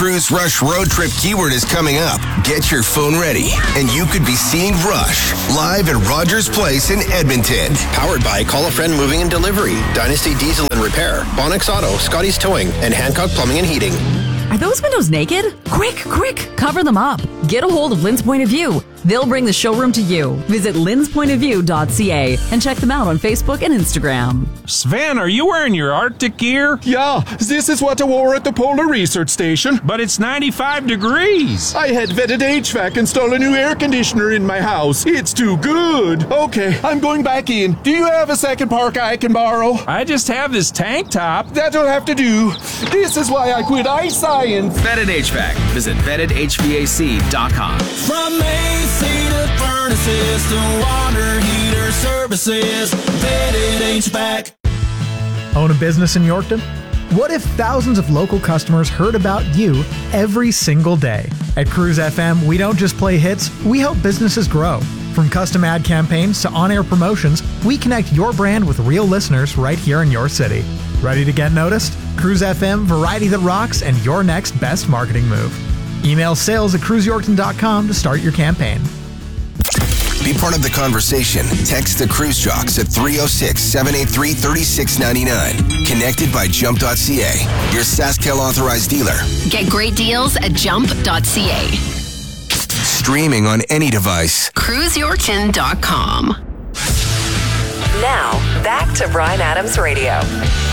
Cruise Rush road trip keyword is coming up. Get your phone ready, and you could be seeing Rush live at Rogers Place in Edmonton. Powered by Call a Friend Moving and Delivery, Dynasty Diesel and Repair, Bonnex Auto, Scotty's Towing, and Hancock Plumbing and Heating. Are those windows naked? Quick, cover them up. Get a hold of Lynn's Point of View. They'll bring the showroom to you. Visit lynspointofview.ca and check them out on Facebook and Instagram. Sven, are you wearing your Arctic gear? Yeah, this is what I wore at the Polar Research Station. But it's 95 degrees. I had Vetted HVAC install a new air conditioner in my house. It's too good. Okay, I'm going back in. Do you have a second parka I can borrow? I just have this tank top. That'll have to do. This is why I quit iScience. Vetted HVAC. Visit VettedHVAC.com. From AC to furnaces to water heater services, Vetted HVAC. Own a business in Yorkton? What if thousands of local customers heard about you every single day? At Cruise FM, we don't just play hits, we help businesses grow. From custom ad campaigns to on-air promotions, we connect your brand with real listeners right here in your city. Ready to get noticed? Cruise FM, variety that rocks, and your next best marketing move. Email sales@cruiseyorkton.com to start your campaign. Be part of the conversation. Text the Cruise Jocks at 306-783-3699. Connected by Jump.ca, your SaskTel authorized dealer. Get great deals at Jump.ca. Streaming on any device. CruiseYorkton.com. Now, back to Bryan Adams Radio.